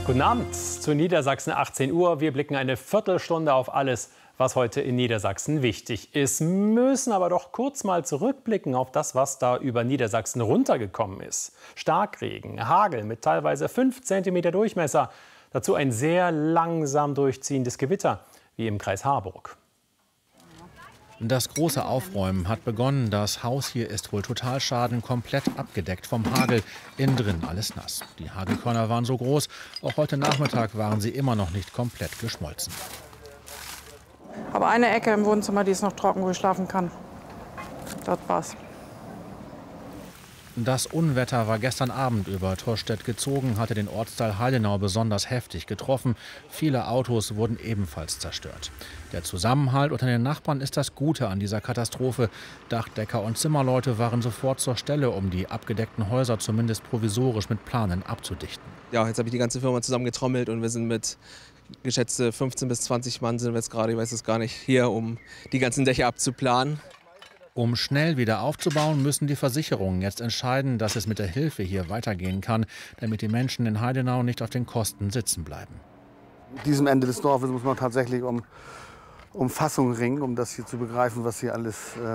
Guten Abend zu Niedersachsen, 18 Uhr. Wir blicken eine Viertelstunde auf alles, was heute in Niedersachsen wichtig ist. Müssen aber doch kurz mal zurückblicken auf das, was da über Niedersachsen runtergekommen ist. Starkregen, Hagel mit teilweise 5 cm Durchmesser. Dazu ein sehr langsam durchziehendes Gewitter, wie im Kreis Harburg. Das große Aufräumen hat begonnen. Das Haus hier ist wohl Totalschaden, komplett abgedeckt vom Hagel. Innen drin alles nass. Die Hagelkörner waren so groß. Auch heute Nachmittag waren sie immer noch nicht komplett geschmolzen. Aber eine Ecke im Wohnzimmer, die ist noch trocken, wo ich schlafen kann. Das war's. Das Unwetter war gestern Abend über Torstedt gezogen, hatte den Ortsteil Heidenau besonders heftig getroffen. Viele Autos wurden ebenfalls zerstört. Der Zusammenhalt unter den Nachbarn ist das Gute an dieser Katastrophe. Dachdecker und Zimmerleute waren sofort zur Stelle, um die abgedeckten Häuser zumindest provisorisch mit Planen abzudichten. Ja, jetzt habe ich die ganze Firma zusammengetrommelt und wir sind mit geschätzte 15 bis 20 Mann sind wir jetzt gerade, ich weiß es gar nicht, hier, um die ganzen Dächer abzuplanen. Um schnell wieder aufzubauen, müssen die Versicherungen jetzt entscheiden, dass es mit der Hilfe hier weitergehen kann, damit die Menschen in Heidenau nicht auf den Kosten sitzen bleiben. Mit diesem Ende des Dorfes muss man tatsächlich um Fassung ringen, um das hier zu begreifen, was hier alles